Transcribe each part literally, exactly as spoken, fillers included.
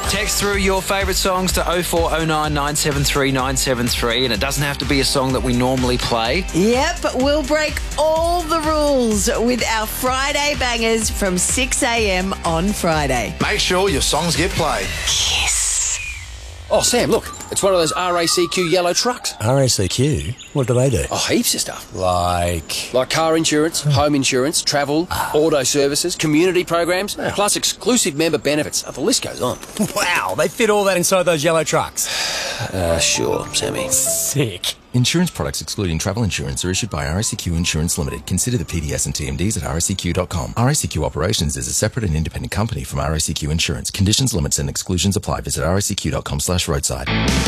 Text through your favourite songs to oh four oh nine nine seven three nine seven three, and it doesn't have to be a song that we normally play. Yep, we'll break all the rules with our Friday bangers from six a.m. on Friday. Make sure your songs get played. Yes. Oh, Sam, look. It's one of those R A C Q yellow trucks. R A C Q? What do they do? Oh, heaps of stuff. Like? Like car insurance, home insurance, travel, auto services, community programs, plus exclusive member benefits. Oh, the list goes on. Wow, they fit all that inside those yellow trucks. Uh, sure, Sammy. Sick. Insurance products excluding travel insurance are issued by R A C Q Insurance Limited. Consider the P D S and T M Ds at R A C Q dot com. R A C Q Operations is a separate and independent company from R A C Q Insurance. Conditions, limits and exclusions apply. Visit R A C Q dot com slash roadside.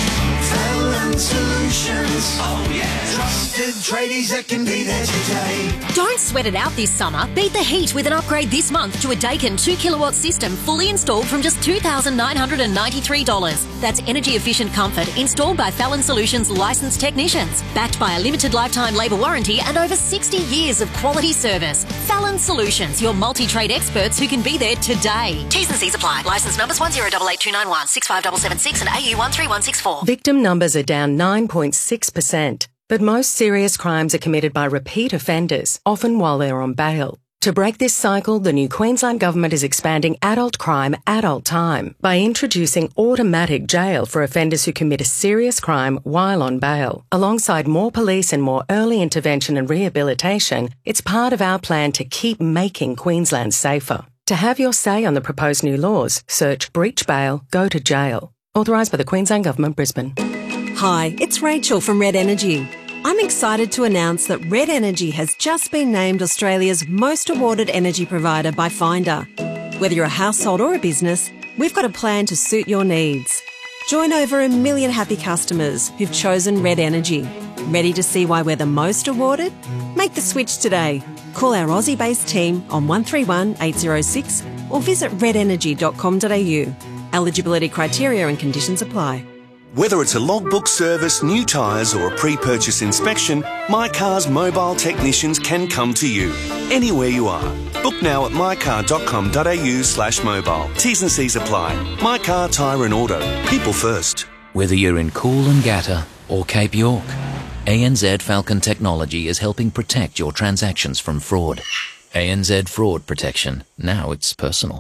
Fallon Solutions. Oh, yeah. Trusted tradies that can be there today. Don't sweat it out this summer. Beat the heat with an upgrade this month to a Daikin two kilowatt system fully installed from just two thousand nine hundred ninety-three dollars. That's energy efficient comfort installed by Fallon Solutions licensed technicians. Backed by a limited lifetime labour warranty and over sixty years of quality service. Fallon Solutions, your multi-trade experts who can be there today. T's and C's apply. Licence numbers one zero eight eight two nine one, six five seven seven six and A U one three one six four. Victim numbers are down nine point six percent, but most serious crimes are committed by repeat offenders, often while they're on bail. To break this cycle, the new Queensland Government is expanding adult crime, adult time by introducing automatic jail for offenders who commit a serious crime while on bail. Alongside more police and more early intervention and rehabilitation, it's part of our plan to keep making Queensland safer. To have your say on the proposed new laws, search Breach Bail, Go to Jail. Authorised by the Queensland Government, Brisbane. Hi, it's Rachel from Red Energy. I'm excited to announce that Red Energy has just been named Australia's most awarded energy provider by Finder. Whether you're a household or a business, we've got a plan to suit your needs. Join over a million happy customers who've chosen Red Energy. Ready to see why we're the most awarded? Make the switch today. Call our Aussie-based team on one three one eight zero six or visit red energy dot com dot a u. Eligibility criteria and conditions apply. Whether it's a logbook service, new tyres or a pre-purchase inspection, My Car's mobile technicians can come to you, anywhere you are. Book now at my car dot com dot a u slash mobile. T's and C's apply. My Car, Tyre and Auto. People first. Whether you're in Coolangatta or Cape York, A N Z Falcon Technology is helping protect your transactions from fraud. A N Z Fraud Protection. Now it's personal.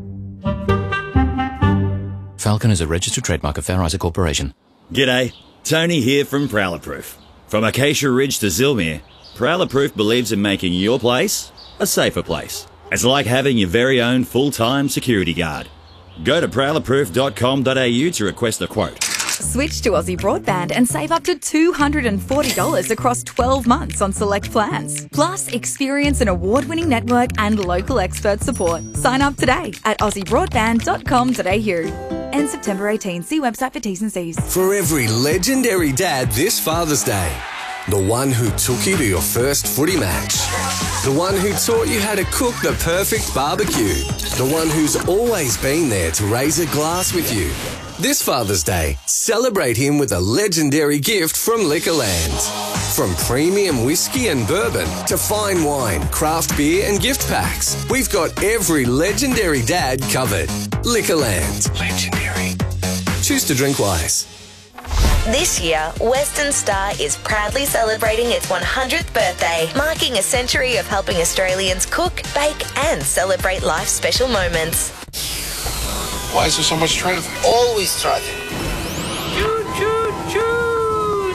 Falcon is a registered trademark of Fair Isaac Corporation. G'day, Tony here from Prowler Proof. From Acacia Ridge to Zilmere, Prowler Proof believes in making your place a safer place. It's like having your very own full-time security guard. Go to prowler proof dot com dot a u to request a quote. Switch to Aussie Broadband and save up to two hundred forty dollars across twelve months on select plans. Plus, experience an award-winning network and local expert support. Sign up today at aussie broadband dot com dot a u. End September eighteenth. See website for T's and C's. For every legendary dad this Father's Day. The one who took you to your first footy match. The one who taught you how to cook the perfect barbecue. The one who's always been there to raise a glass with you. This Father's Day, celebrate him with a legendary gift from Liquorland. From premium whiskey and bourbon to fine wine, craft beer and gift packs, we've got every legendary dad covered. Liquorland. Legendary. Choose to drink wise. This year, Western Star is proudly celebrating its one hundredth birthday, marking a century of helping Australians cook, bake and celebrate life's special moments. Why is there so much traffic? Always traffic. Choo choo choo.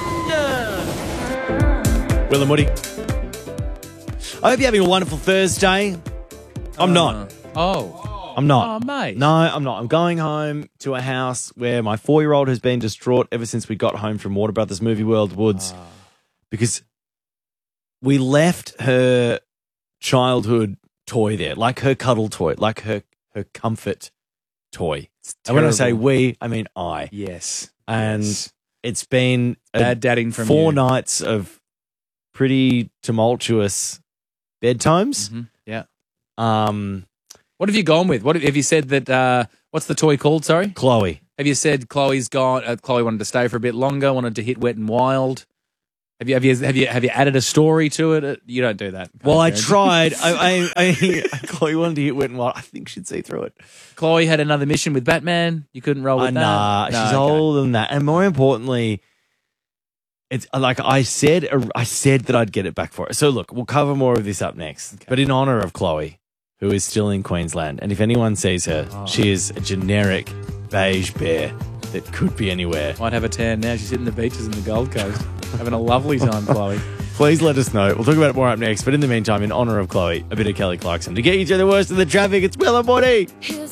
Will and Woody. I hope you're having a wonderful Thursday. I'm uh, not. Oh. I'm not. Oh, mate. No, I'm not. I'm going home to a house where my four-year-old has been distraught ever since we got home from Warner Brothers Movie World Woods oh. because we left her childhood toy there, like her cuddle toy, like her, her comfort toy. And when I say we, I mean I. Yes. And yes. it's been bad dadding from four you. nights of pretty tumultuous bedtimes. Mm-hmm. Yeah. Um, what have you gone with? What have you said that? Uh, what's the toy called? Sorry, Chloe. Have you said Chloe's gone? Uh, Chloe wanted to stay for a bit longer. Wanted to hit Wet and Wild. Have you have you have you have you added a story to it? You don't do that. Well, I Karen. tried. I, I, I, Chloe wanted to hit Wet and Wild. I think she'd see through it. Chloe had another mission with Batman. You couldn't roll with Uh, that. nah, No, she's okay. older than that, and more importantly, it's like I said. I said that I'd get it back for her. So look, we'll cover more of this up next. But in honor of Chloe, who is still in Queensland, and if anyone sees her, Oh. she is a generic beige bear that could be anywhere. Might have a tan now. She's hitting the beaches in the Gold Coast, having a lovely time, Chloe. Please let us know. We'll talk about it more up next. But in the meantime, in honor of Chloe, a bit of Kelly Clarkson to get you through the worst of the traffic. It's Will and Morty.